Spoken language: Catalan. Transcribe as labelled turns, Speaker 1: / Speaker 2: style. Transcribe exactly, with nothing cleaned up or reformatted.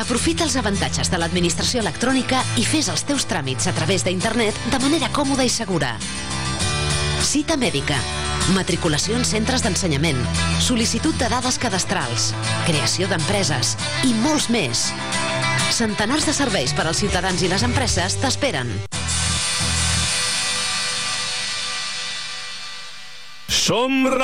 Speaker 1: Aprofita els avantatges de l'administració electrònica i fes els teus tràmits a través d'internet de manera còmoda i segura. Cita mèdica, matriculació en centres d'ensenyament, sol·licitud de dades cadastrals, creació d'empreses i molts més. Centenars de serveis per als ciutadans i les empreses t'esperen.
Speaker 2: Som